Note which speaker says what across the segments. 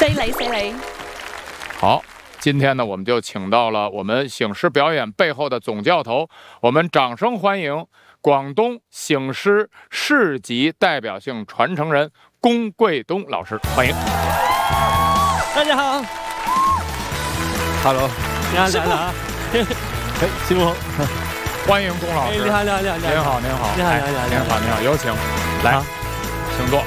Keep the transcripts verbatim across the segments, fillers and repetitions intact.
Speaker 1: 犀利犀利。
Speaker 2: 好，今天呢，我们就请到了我们醒狮表演背后的总教头，我们掌声欢迎广东醒狮市级代表性传承人龚贵东老师，欢迎。
Speaker 3: 大家好
Speaker 4: ，Hello，
Speaker 3: 你好，你好，
Speaker 4: 哎，师傅，
Speaker 2: 欢迎龚老师。
Speaker 3: 你好，你好，你好，
Speaker 2: 您好，您好，
Speaker 3: 你好，你好，
Speaker 2: 您好，您好，有请，来，请坐。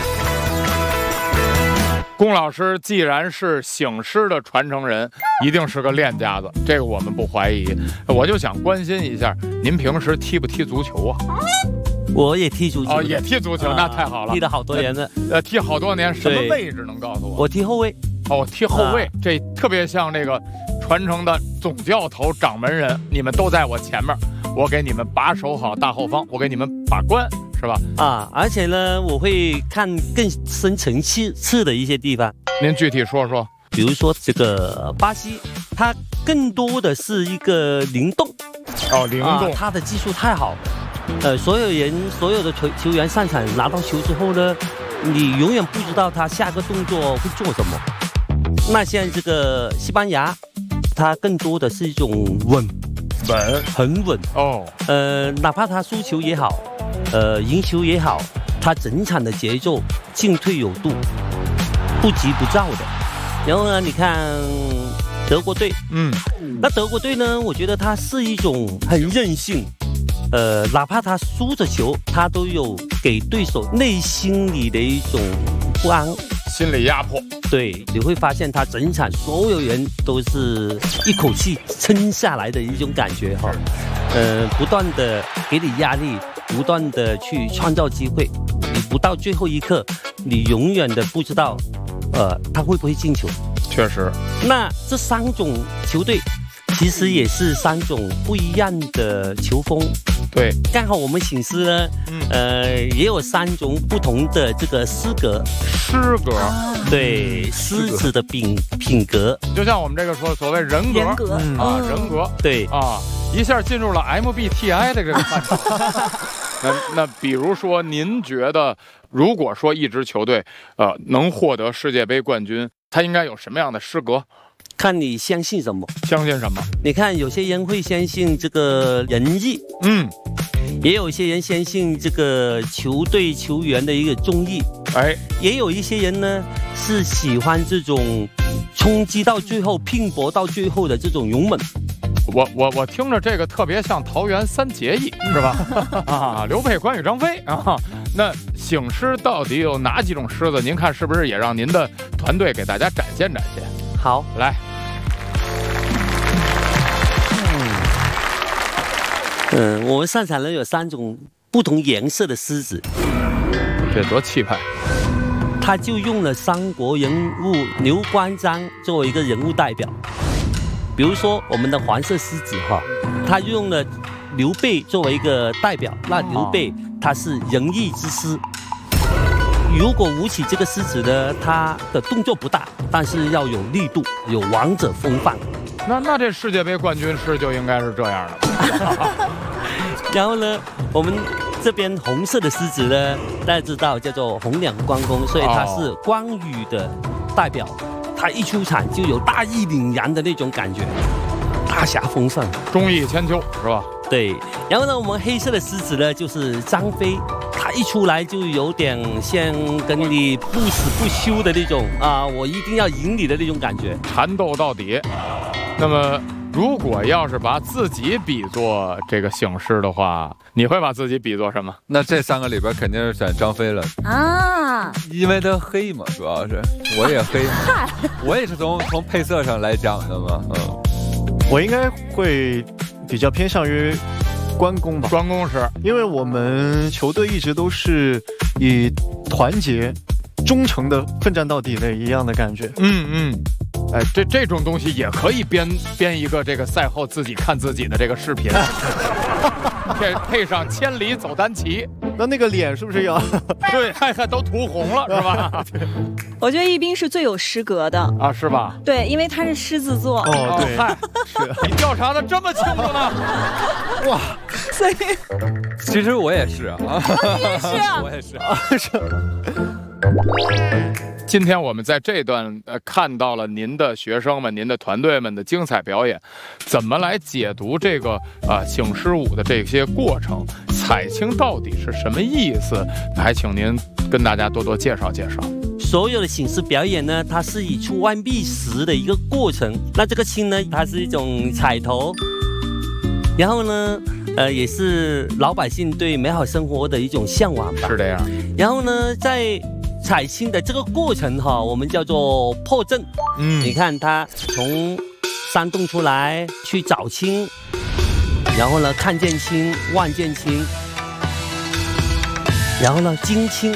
Speaker 2: 龚老师既然是醒狮的传承人，一定是个练家子，这个我们不怀疑。我就想关心一下，您平时踢不踢足球啊？
Speaker 3: 我也踢足球
Speaker 2: 哦，也踢足球，那太好了，
Speaker 3: 踢了好多年了。
Speaker 2: 呃，踢好多年，什么位置能告诉我？
Speaker 3: 我踢后卫。
Speaker 2: 哦，踢后卫，这特别像这个传承的总教头掌门人，你们都在我前面，我给你们把守好大后方，我给你们把关。是吧？
Speaker 3: 啊，而且呢，我会看更深层次次的一些地方。
Speaker 2: 您具体说说，
Speaker 3: 比如说这个巴西，它更多的是一个灵动。
Speaker 2: 哦，灵动，
Speaker 3: 啊、他的技术太好。呃，所有人所有的球球员上场拿到球之后呢，你永远不知道他下个动作会做什么。那像这个西班牙，它更多的是一种稳，
Speaker 2: 稳，
Speaker 3: 很稳。
Speaker 2: 哦，
Speaker 3: 呃，哪怕他输球也好。呃，赢球也好，他整场的节奏进退有度，不急不躁的。然后呢，你看德国队，
Speaker 2: 嗯，
Speaker 3: 那德国队呢，我觉得他是一种很任性，呃，哪怕他输着球，他都有给对手内心里的一种不安，
Speaker 2: 心理压迫。
Speaker 3: 对，你会发现他整场所有人都是一口气撑下来的一种感觉哈，呃，不断的给你压力。不断的去创造机会，你不到最后一刻，你永远的不知道，呃，他会不会进球。
Speaker 2: 确实，
Speaker 3: 那这三种球队其实也是三种不一样的球风。
Speaker 2: 对，
Speaker 3: 刚好我们醒狮呢，嗯、呃，也有三种不同的这个诗格。
Speaker 2: 诗格，
Speaker 3: 对，狮子的品品格，
Speaker 2: 就像我们这个说所谓人格，
Speaker 1: 人格、
Speaker 2: 嗯、啊，人格，
Speaker 3: 对
Speaker 2: 啊，一下进入了 M B T I 的这个范畴。那那比如说，您觉得，如果说一支球队，呃，能获得世界杯冠军，它应该有什么样的诗格？
Speaker 3: 看你相信什么。
Speaker 2: 相信什么？
Speaker 3: 你看，有些人会相信这个仁义，
Speaker 2: 嗯，
Speaker 3: 也有一些人相信这个球队球员的一个忠义，
Speaker 2: 哎，
Speaker 3: 也有一些人呢是喜欢这种冲击到最后、拼搏到最后的这种勇猛。
Speaker 2: 我我我听着这个特别像桃园三结义，是吧？啊，刘备、关羽、张飞啊。那醒狮到底有哪几种狮子？您看是不是也让您的团队给大家展现展现？
Speaker 3: 好，
Speaker 2: 来。
Speaker 3: 嗯，我们上场呢有三种不同颜色的狮子，
Speaker 2: 这多气派！
Speaker 3: 他就用了三国人物刘关张作为一个人物代表。比如说我们的黄色狮子哈，他用了刘备作为一个代表，那刘备他是仁义之师。如果吴起这个狮子呢，他的动作不大，但是要有力度，有王者风范。
Speaker 2: 那那这世界杯冠军狮就应该是这样的。
Speaker 3: 然后呢，我们这边红色的狮子呢，大家知道叫做红两关公，所以他是关羽的代表。他一出场就有大义凛然的那种感觉，大侠风范，
Speaker 2: 忠义千秋，是吧？
Speaker 3: 对。然后呢，我们黑色的狮子呢，就是张飞，他一出来就有点像跟你不死不休的那种啊，我一定要赢你的那种感觉，
Speaker 2: 缠斗到底。那么，如果要是把自己比作这个醒狮的话，你会把自己比作什么？
Speaker 4: 那这三个里边肯定是选张飞了
Speaker 1: 啊，
Speaker 4: 因为他黑嘛，主要是我也黑，我也是从从配色上来讲的嘛，嗯，
Speaker 5: 我应该会比较偏向于关公吧，
Speaker 2: 关公是，
Speaker 5: 因为我们球队一直都是以团结、忠诚的奋战到底的一样的感觉，
Speaker 2: 嗯嗯。哎，这这种东西也可以编编一个这个赛后自己看自己的这个视频，配配上千里走单骑，
Speaker 5: 那那个脸是不是要？
Speaker 2: 对，看看都涂红了，是吧？
Speaker 1: 我觉得一斌是最有诗格的
Speaker 2: 啊，是吧？
Speaker 1: 对，因为他是狮子座。
Speaker 5: 哦，对，
Speaker 2: 嗨，是你调查的这么清楚呢？
Speaker 1: 哇，所以
Speaker 4: 其实我也是啊，
Speaker 1: 你也是啊，
Speaker 4: 我也是啊，是。
Speaker 2: 今天我们在这段呃看到了您的学生们、您的团队们的精彩表演，怎么来解读这个啊醒狮舞的这些过程？彩青到底是什么意思？还请您跟大家多多介绍介绍。
Speaker 3: 所有的醒狮表演呢，它是以出弯闭时的一个过程。那这个青呢，它是一种彩头，然后呢，呃，也是老百姓对美好生活的一种向往吧。
Speaker 2: 是这样。
Speaker 3: 然后呢，在采青的这个过程哈，我们叫做破阵。
Speaker 2: 嗯，
Speaker 3: 你看它从山洞出来去找青，然后呢看见青，望见青，然后呢惊青。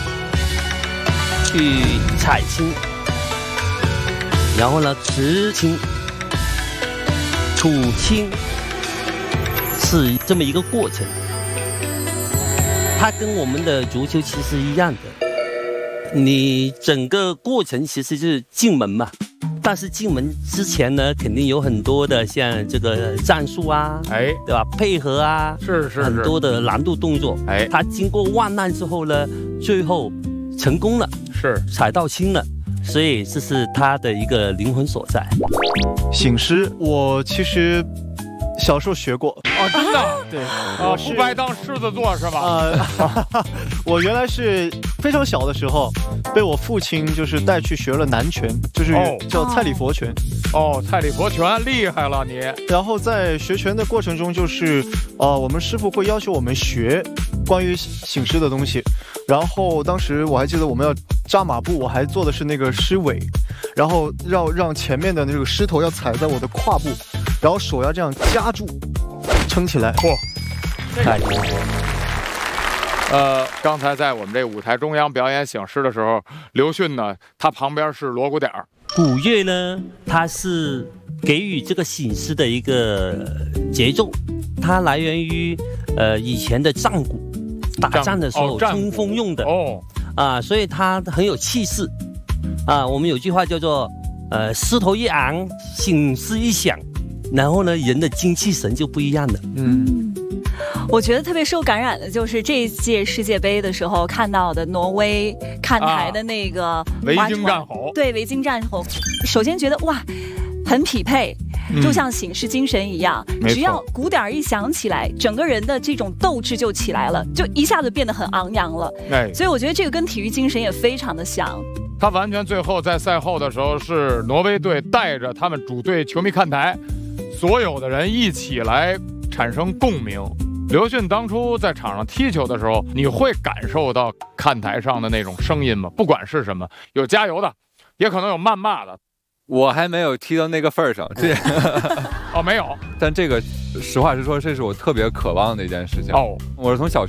Speaker 3: 去采青，然后呢持青、储青，是这么一个过程。它跟我们的足球其实一样的，你整个过程其实就是进门嘛。但是进门之前呢，肯定有很多的像这个战术啊，
Speaker 2: 哎，
Speaker 3: 对吧？配合啊，
Speaker 2: 是是是，
Speaker 3: 很多的难度动作。
Speaker 2: 哎，
Speaker 3: 它经过万难之后呢，最后成功了。
Speaker 2: 是
Speaker 3: 踩到青了，所以这是他的一个灵魂所在。
Speaker 5: 醒狮，我其实小时候学过。
Speaker 2: 哦，真的？
Speaker 5: 对，
Speaker 2: 啊，不白当狮子座是吧？
Speaker 5: 啊，我原来是非常小的时候，被我父亲就是带去学了南拳，就是叫蔡李佛拳。
Speaker 2: 哦，蔡李佛拳厉害了你。
Speaker 5: 然后在学拳的过程中，就是呃，我们师傅会要求我们学关于醒狮的东西。然后当时我还记得我们要扎马步，我还做的是那个狮尾，然后让让前面的那个狮头要踩在我的胯部，然后手要这样夹住，撑起来。
Speaker 2: 嚯、哦，
Speaker 3: 太
Speaker 2: 厉害！呃，刚才在我们这舞台中央表演醒狮的时候，刘迅呢，他旁边是锣鼓点儿。
Speaker 3: 鼓乐呢，它是给予这个醒狮的一个节奏，它来源于呃以前的战鼓。打仗的时候冲锋用的哦，啊，所以它很有气势啊。我们有句话叫做呃狮头一昂，醒狮一响，然后呢人的精气神就不一样了。
Speaker 1: 嗯，我觉得特别受感染的就是这一届世界杯的时候看到的挪威看台的那个
Speaker 2: 维京战吼，
Speaker 1: 对维京战吼，首先觉得哇很匹配。就像醒狮精神一样，嗯、只要鼓点一响起来，整个人的这种斗志就起来了，就一下子变得很昂扬了。哎，所以我觉得这个跟体育精神也非常的像。
Speaker 2: 他完全最后在赛后的时候，是挪威队带着他们主队球迷看台，所有的人一起来产生共鸣。刘迅当初在场上踢球的时候，你会感受到看台上的那种声音吗？不管是什么，有加油的，也可能有谩骂的。
Speaker 4: 我还没有踢到那个份儿上，这
Speaker 2: 哦没有，
Speaker 4: 但这个实话实说，这是我特别渴望的一件事情。哦，我是从小学